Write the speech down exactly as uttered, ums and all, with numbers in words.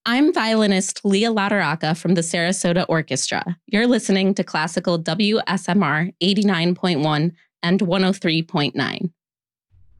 I'm violinist Leah Lataraka from the Sarasota Orchestra. You're listening to Classical W S M R eighty-nine point one and one oh three point nine.